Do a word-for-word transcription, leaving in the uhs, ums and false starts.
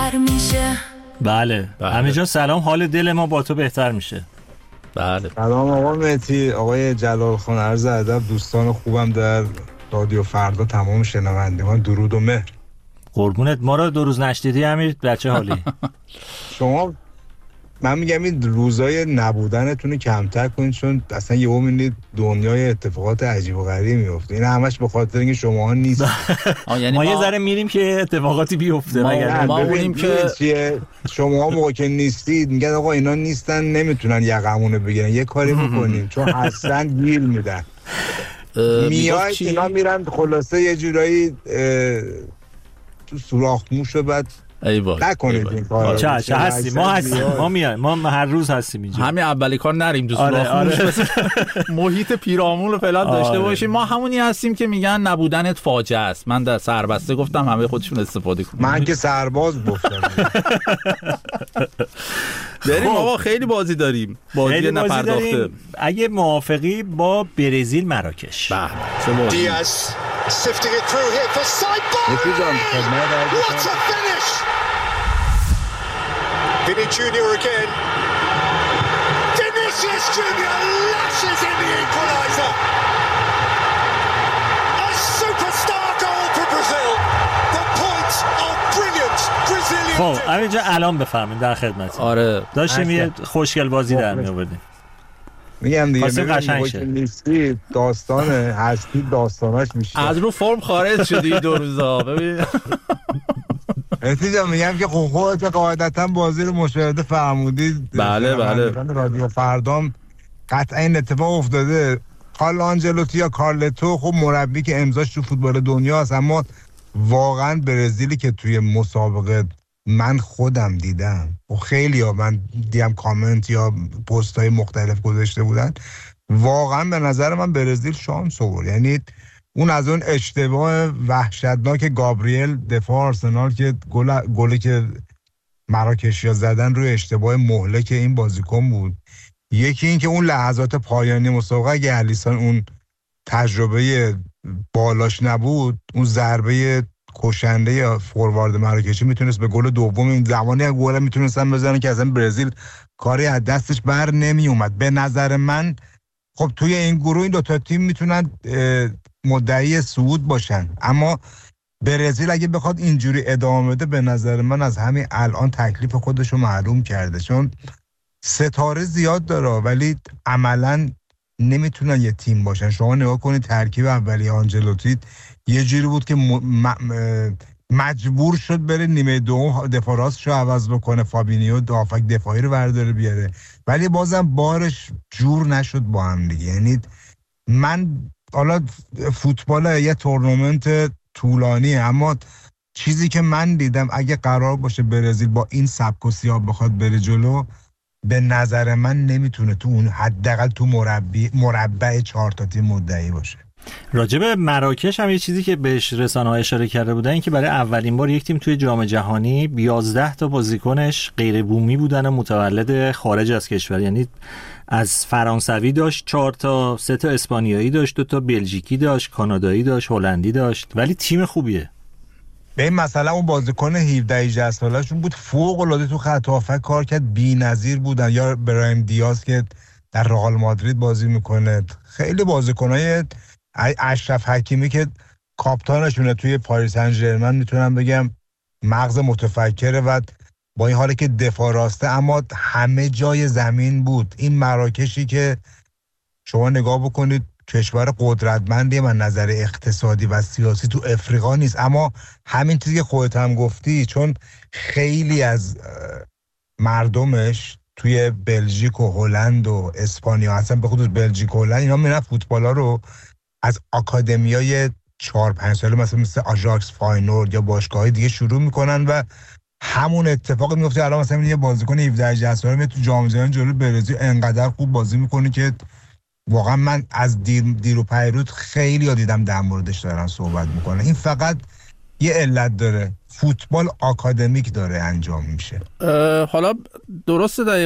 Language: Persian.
بهتر میشه. بله, بله. همه جا سلام، حال دل ما با تو بهتر میشه. بله. سلام آقا مهدی، آقای جلال خان، عرض ادب دوستان خوبم در رادیو فردا، تمام شنوندگان درود و مهر. قربونت، ما رو دو روز نشدیدی امیر، بچه حالی؟ شما من میگم این روزای نبودنتون کمتر کنید، چون اصلا یهو میبینید دنیای اتفاقات عجیب و غریبی میفته. این همش به خاطر اینکه شما نیست. یعنی ما یه ذره میریم که اتفاقاتی بیفته. مگر ما اونیم که شما موقع که نیستید میگن آقا اینا نیستن نمیتونن یقمونه بگیرن، یه کاری میکنیم چون اصلا گیر میدن. میاد اینا میرن خلاصه یه جورایی تو سوراخ موش و بعد ای وای نکنید این کارو. چه چه هستیم ما هستیم ما میایم ما هر روز هستیم اینجا. همین اولی کار نریم تو سوراخ آره موش. محیط پیرامون رو فعلا داشته آره. باشیم. ما همونی هستیم که میگن نبودنت فاجعه است. من در سربسته گفتم همه خودشون استفاده کنن. من که سرباز گفتم. بریم بابا، خیلی بازی داریم. بازی نپرداخته. اگه موافقی با برزیل مراکش. بله. چه بازی؟ دیاز sifting it through here for Saibari. What a finish! Vinny Junior again. Vinicius Junior lashes in the equaliser. A superstar goal for Brazil. The point of brilliant Brazilian. خب همینجا الان بفهمین در خدمت. آره داشتیم یه خوشگل بازی در می آوردیم. میگم دیگه قشنگ شه. نیستی داستان هستی داستاناش میشه. از رو فرم خارج شدی دو روزا. ببین اتیجا میگم که خودت قاعدتا بازی رو مشاهده فرمودید. بله بله. رادیو فردام قطعا این اتفاق افتاده. کارلو آنجلوتی یا کارلتو خب مربی که امضاش تو فوتبال دنیا است، اما واقعا برزیلی که توی مسابقه من خودم دیدم و خیلی ها من دیدم کامنت یا پست های مختلف گذاشته بودن، واقعا به نظر من برزیل شانس آورد. یعنی اون از اون اشتباه وحشتناک گابریل دفاع آرسنال که گل گلی که مراکشیا زدن روی اشتباه مهلک این بازیکن بود. یکی این که اون لحظات پایانی مسابقه اگه الیسون اون تجربه بالاش نبود، اون ضربه کشنده یا فوروارد مراکشی میتونست به گل دوم این زمانی گل میتونستن بزنن که اصلا برزیل کاری از دستش بر نمی اومد. به نظر من خب توی این گروه این دوتا تیم میتونن مدعی صعود باشن، اما برزیل اگه بخواد اینجوری ادامه بده به نظر من از همین الان تکلیف خودشو معلوم کرده، چون ستاره زیاد داره ولی عملاً نمیتونن یه تیم باشن. شما نگاه کنید ترکیب اولی آنجلوتی یه جوری بود که م... مجبور شد بره نیمه دوم دفاع راستشو عوض بکنه، فابینیو دافک دفاعی رو برداره بیاره، ولی بازم بارش جور نشد با هم دیگه. یعنی من حالا فوتبال یه تورنمنت طولانی، اما چیزی که من دیدم اگه قرار باشه برزیل با این سبک و سیاق بخواد بره جلو، به نظر من نمیتونه تو اون حداقل تو مربع مربع چهار تا تیم مدعی باشه. راجب مراکش هم یه چیزی که بهش رسانه‌ها اشاره کرده بودن این که برای اولین بار یک تیم توی جام جهانی یازده تا بازیکنش غیر بومی بودن و متولد خارج از کشور، یعنی از فرانسوی داشت چهار تا، سه تا اسپانیایی داشت، دو تا بلژیکی داشت، کانادایی داشت، هلندی داشت، ولی تیم خوبیه. به مثلا اون بازیکن هفده هجده سالشون بود فوق العاده تو خط هافک کار کرد، بی‌نظیر بودن. یا برایم دیاز که در رئال مادرید بازی میکنه، خیلی بازیکنای اشرف حکیمی که کاپیتانشونه توی پاریس سن ژرمن میتونم بگم مغز متفکره و با این حالی که دفاع راسته اما همه جای زمین بود. این مراکشی که شما نگاه بکنید کشور قدرتمندی من نظر اقتصادی و سیاسی تو افریقا نیست، اما همین چیزی که خودت هم گفتی، چون خیلی از مردمش توی بلژیک و هلند و اسپانیا، اصلا به خصوص بلژیک و هلند، اینا میرن فوتبالا رو از آکادمیای چهار پنج ساله مثلا مثل آژاکس، فاینورد یا باشگاه‌های دیگه شروع میکنن و همون اتفاق میفته. الان مثلا یه بازیکن هفده هجده ساله میاد تو جام جهانی جلوی برزیل انقدر خوب بازی میکنه که واقعا من از دیر, دیر و پیروز خیلی ها دیدم در موردش دارن صحبت میکنه. این فقط یه علت داره، فوتبال آکادمیک داره انجام میشه. حالا درسته دقیقا